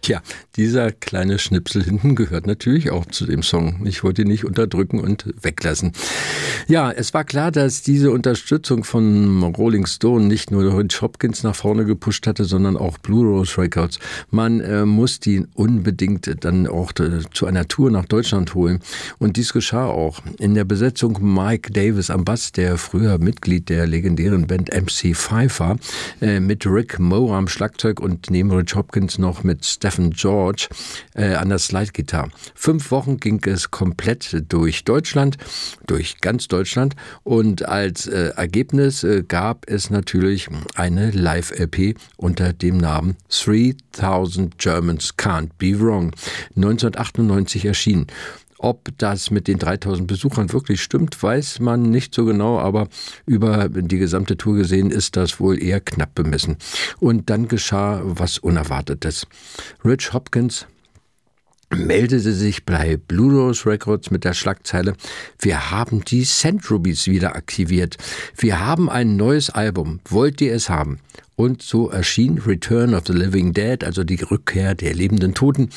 Tja, dieser kleine Schnipsel hinten gehört natürlich auch zu dem Song. Ich wollte ihn nicht unterdrücken und weglassen. Ja, es war klar, dass diese Unterstützung von Rolling Stone nicht nur Rich Hopkins nach vorne gepusht hatte, sondern auch Blue Rose Records. Man musste ihn unbedingt dann auch zu einer Tour nach Deutschland holen. Und dies geschah auch. In der Besetzung Mike Davis am Bass, der früher Mitglied der legendären Band MC5 war, mit Rick Moore am Schlagzeug und neben Rich Hopkins noch mit Stephen George an der Slide-Gitarre. 5 Wochen ging es komplett durch Deutschland, durch ganz Deutschland, und als Ergebnis gab es natürlich eine Live-LP unter dem Namen 3000 Germans Can't Be Wrong, 1998 erschienen. Ob das mit den 3000 Besuchern wirklich stimmt, weiß man nicht so genau, aber über die gesamte Tour gesehen ist das wohl eher knapp bemessen. Und dann geschah was Unerwartetes. Rich Hopkins meldete sich bei Blue Rose Records mit der Schlagzeile: Wir haben die Centrobys wieder aktiviert. Wir haben ein neues Album. Wollt ihr es haben? Und so erschien Return of the Living Dead, also die Rückkehr der lebenden Toten,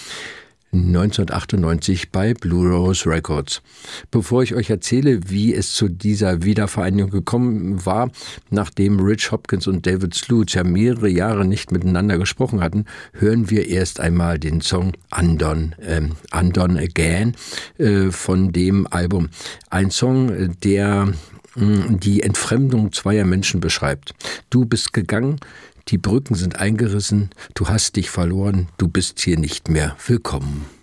1998 bei Blue Rose Records. Bevor ich euch erzähle, wie es zu dieser Wiedervereinigung gekommen war, nachdem Rich Hopkins und David Sluch ja mehrere Jahre nicht miteinander gesprochen hatten, hören wir erst einmal den Song Undone Again von dem Album. Ein Song, der die Entfremdung zweier Menschen beschreibt. Du bist gegangen, die Brücken sind eingerissen, du hast dich verloren, du bist hier nicht mehr willkommen.